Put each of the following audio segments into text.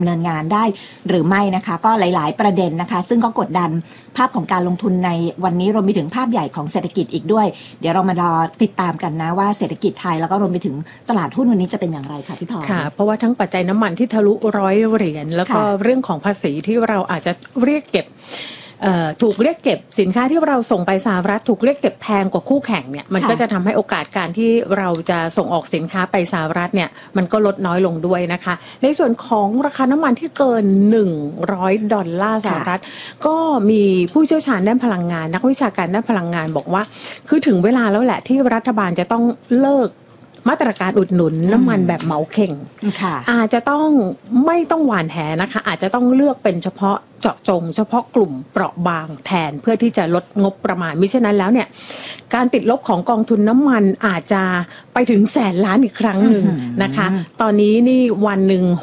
ดำเนินงานได้หรือไม่นะคะก็หลายๆประเด็นนะคะซึ่งก็กดดันภาพของการลงทุนในวันนี้รวมไปถึงภาพใหญ่ของเศรษฐกิจอีกด้วยเดี๋ยวเรามารอติดตามกันนะว่าเศรษฐกิจไทยแล้วก็รวมไปถึงตลาดหุ้นวันนี้จะเป็นอย่างไรค่ะพี่พรค่ะเพราะว่าทั้งปัจจัยน้ำมันที่ทะลุ$100แล้วก็เรื่องของภาษีที่เราอาจจะเรียกเก็บถูกเรียกเก็บสินค้าที่เราส่งไปสหรัฐถูกเรียกเก็บแพงกว่าคู่แข่งเนี่ยมันก็จะทำให้โอกาสการที่เราจะส่งออกสินค้าไปสหรัฐเนี่ยมันก็ลดน้อยลงด้วยนะคะในส่วนของราคาน้ำมันที่เกิน$100สหรัฐก็มีผู้เชี่ยวชาญด้านพลังงานนักวิชาการด้านพลังงานบอกว่าคือถึงเวลาแล้วแหละที่รัฐบาลจะต้องเลิกมาตรการอุดหนุนน้ำมันแบบเหมาเข่งอาจจะต้องไม่ต้องหว่านแหนะคะอาจจะต้องเลือกเป็นเฉพาะเจาะจงเฉพาะกลุ่มเปราะบางแทนเพื่อที่จะลดงบประมาณมิฉะนั้นแล้วเนี่ยการติดลบของกองทุนน้ำมันอาจจะไปถึง100,000 ล้านอีกครั้งหนึ่งนะคะตอนนี้นี่วันหนึ่ง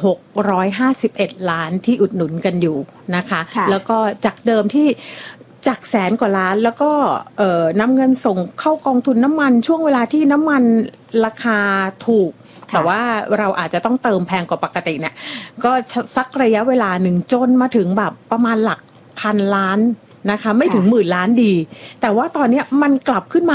651 ล้านที่อุดหนุนกันอยู่นะคะแล้วก็จากเดิมที่จาก100,000 กว่าล้านแล้วก็นำเงินส่งเข้ากองทุนน้ำมันช่วงเวลาที่น้ำมันราคาถูกแต่ว่าเราอาจจะต้องเติมแพงกว่าปกติเนี่ยก็สักระยะเวลาหนึ่งจนมาถึงแบบประมาณหลักพันล้านนะคะไม่ถึง10,000 ล้านดีแต่ว่าตอนนี้มันกลับขึ้นมา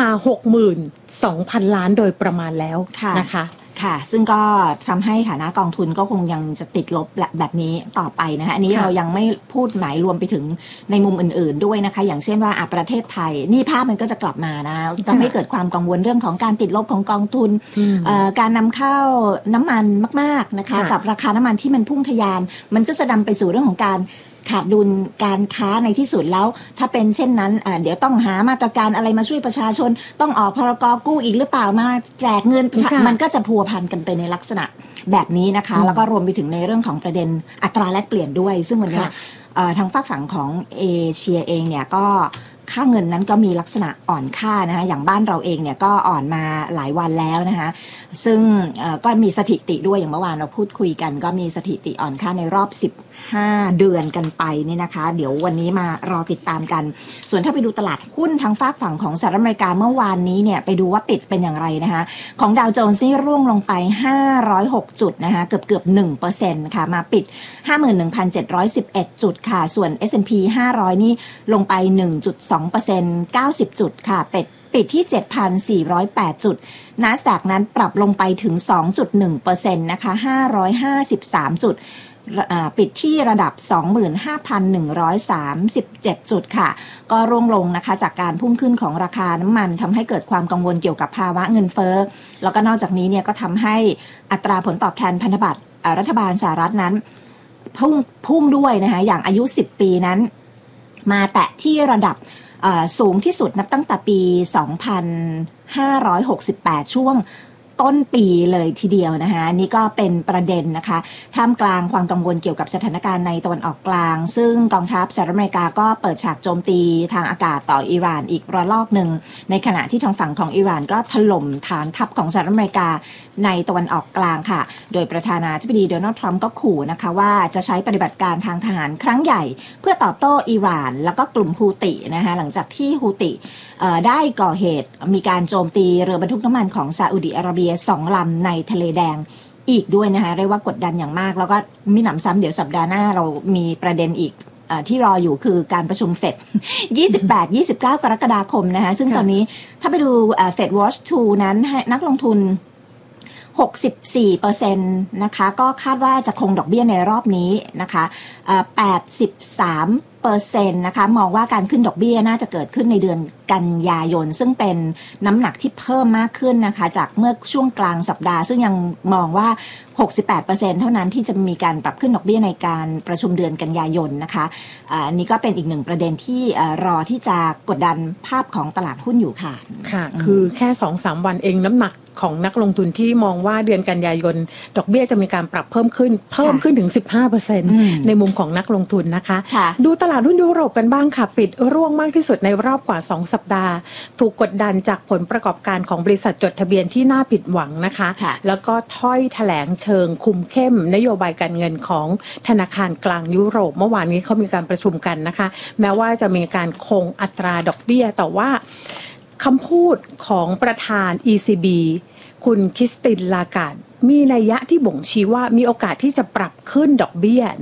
62,000 ล้านโดยประมาณแล้วนะคะค่ะซึ่งก็ทำให้ฐานะกองทุนก็คงยังจะติดลบแบบนี้ต่อไปนะคะอันนี้เรายังไม่พูดหมายรวมไปถึงในมุมอื่นๆด้วยนะคะอย่างเช่นว่าประเทศไทยนี่ภาพมันก็จะกลับมานะทำให้เกิดความกังวลเรื่องของการติดลบของกองทุนการนำเข้าน้ำมันมากๆนะคะกับราคาน้ำมันที่มันพุ่งทะยานมันก็จะนำไปสู่เรื่องของการขาดดุลการค้าในที่สุดแล้วถ้าเป็นเช่นนั้นเดี๋ยวต้องหามาตรการอะไรมาช่วยประชาชนต้องออกพรก.กู้อีกหรือเปล่ามาแจกเงินมันก็จะพัวพันกันไปในลักษณะแบบนี้นะคะแล้วก็รวมไปถึงในเรื่องของประเด็นอัตราแลกเปลี่ยนด้วยซึ่งวันนี้ทางฝั่งของเอเชียเองเนี่ยก็ค่าเงินนั้นก็มีลักษณะอ่อนค่านะคะอย่างบ้านเราเองเนี่ยก็อ่อนมาหลายวันแล้วนะคะซึ่งก็มีสถิติด้วยอย่างเมื่อวานเราพูดคุยกันก็มีสถิติอ่อนค่าในรอบ15 เดือนกันไปนี่นะคะเดี๋ยววันนี้มารอติดตามกันส่วนถ้าไปดูตลาดหุ้นทางฝั่งของสหรัฐอเมริกาเมื่อวานนี้เนี่ยไปดูว่าปิดเป็นอย่างไรนะคะของดาวโจนส์นี่ร่วงลงไป506จุดนะคะเกือบ 1% ค่ะมาปิด 51,711 จุดค่ะส่วน S&P 500นี่ลงไป 1.2% 90 จุดค่ะปิดที่ 7,408 จุด NASDAQ นั้นปรับลงไปถึง 2.1% นะคะ553 จุดปิดที่ระดับ 25,137 จุดค่ะก็ร่วงลงนะคะจากการพุ่งขึ้นของราคาน้ำมันทำให้เกิดความกังวลเกี่ยวกับภาวะเงินเฟ้อแล้วก็นอกจากนี้เนี่ยก็ทำให้อัตราผลตอบแทนพันธบัตรรัฐบาลสหรัฐนั้นพุ่งด้วยนะคะอย่างอายุ10 ปีนั้นมาแตะที่ระดับสูงที่สุดนับตั้งแต่ปี 2568 ช่วงต้นปีเลยทีเดียวนะคะนี่ก็เป็นประเด็นนะคะท่ามกลางความกังวลเกี่ยวกับสถานการณ์ในตะวันออกกลางซึ่งกองทัพสหรัฐอเมริกาก็เปิดฉากโจมตีทางอากาศต่ออิหร่านอีกระลอกหนึ่งในขณะที่ทางฝั่งของอิหร่านก็ถล่มฐานทัพของสหรัฐอเมริกาในตะวันออกกลางค่ะโดยประธานาธิบดีโดนัลด์ทรัมป์ก็ขู่นะคะว่าจะใช้ปฏิบัติการทางทหารครั้งใหญ่เพื่อตอบโต้อิหร่านแล้วก็กลุ่มฮูตินะคะหลังจากที่ฮูติได้ก่อเหตุมีการโจมตีเรือบรรทุกน้ำมันของซาอุดิอาระเบีย2 ลำในทะเลแดงอีกด้วยนะคะเรียกว่ากดดันอย่างมากแล้วก็มีหนำซ้ำเดี๋ยวสัปดาห์หน้าเรามีประเด็นอีกที่รออยู่คือการประชุมเฟด 28-29 กรกฎาคมนะคะซึ่งตอนนี้ถ้าไปดูเฟดวอช2นั้นนักลงทุน 64% นะคะก็คาดว่าจะคงดอกเบี้ยในรอบนี้นะคะ83% นะคะมองว่าการขึ้นดอกเบี้ยน่าจะเกิดขึ้นในเดือนกันยายนซึ่งเป็นน้ำหนักที่เพิ่มมากขึ้นนะคะจากเมื่อช่วงกลางสัปดาห์ซึ่งยังมองว่า 68% เท่านั้นที่จะมีการปรับขึ้นดอกเบี้ยในการประชุมเดือนกันยายนนะคะอันนี้ก็เป็นอีกหนึ่งประเด็นที่รอที่จะกดดันภาพของตลาดหุ้นอยู่ค่ะค่ะคือแค่ 2-3 วันเองน้ำหนักของนักลงทุนที่มองว่าเดือนกันยายนดอกเบี้ยจะมีการปรับเพิ่มขึ้นถึง 15% ในมุมของนักลงทุนนะคะดูตลาดหุ้นยุโรปกันบ้างค่ะปิดร่วงมากที่สุดในรอบกว่า2 สัปดาห์ถูกกดดันจากผลประกอบการของบริษัทจดทะเบียนที่น่าผิดหวังนะคะแล้วก็ถ้อยแถลงเชิงคุมเข้มนโยบายการเงินของธนาคารกลางยุโรปเมื่อวานนี้เขามีการประชุมกันนะคะแม้ว่าจะมีการคงอัตราดอกเบี้ยแต่ว่าคำพูดของประธาน ECB คุณคริสตินลาการ์ดมีนัยยะที่บ่งชี้ว่ามีโอกาสที่จะปรับขึ้นดอกเบี้ย